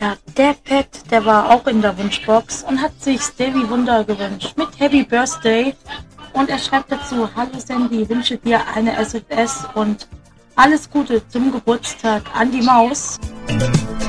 Ja, der Pet, der war auch in der Wunschbox und hat sich Stevie Wunder gewünscht mit Happy Birthday. Und er schreibt dazu: Hallo Sandy, wünsche dir eine SFS und alles Gute zum Geburtstag an die Maus.